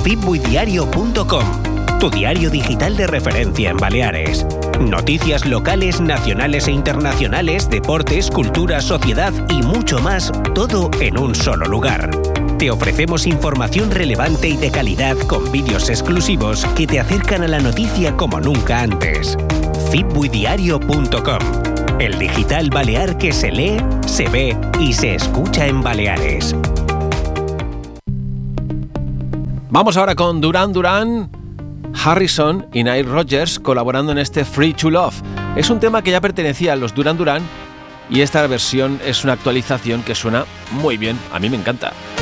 fitbudiario.com, tu diario digital de referencia en Baleares. Noticias locales, nacionales e internacionales, deportes, cultura, sociedad y mucho más, todo en un solo lugar. Te ofrecemos información relevante y de calidad con vídeos exclusivos que te acercan a la noticia como nunca antes. fitbudiario.com, el digital balear que se lee, se ve y se escucha en Baleares. Vamos ahora con Duran Duran, Harrison y Nile Rodgers colaborando en este Free to Love. Es un tema que ya pertenecía a los Duran Duran y esta versión es una actualización que suena muy bien, a mí me encanta.